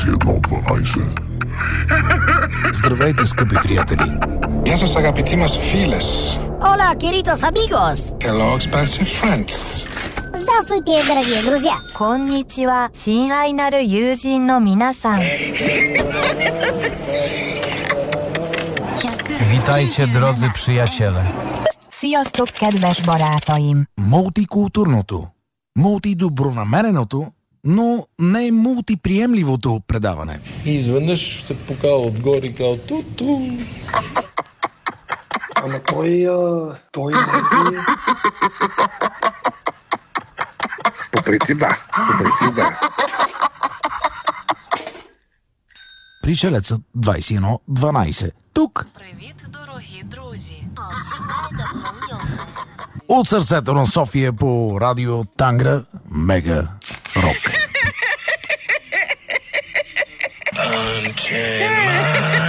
2112. Здравейте, скъпи приятели! Γεια σας αγαπητοί μας φίλες. Hola, queridos amigos! Hello, expensive friends. Здравствуйте, дорогие друзья! こんにちは、親愛なる友人の皆さん。 Witajcie, drodzy przyjaciele. Sziasztok, kedves barátaim! Мултикултурното, мултидобронамереното, но не мултиприемливото предаване. И изведнъж се покава отгоре и казва ту-ту. Ама той не е... По принцип да. Пришелецът 2112. Тук. Привіт, дорогі друзі. От сърцето на София по радио Тангра Мега Рок.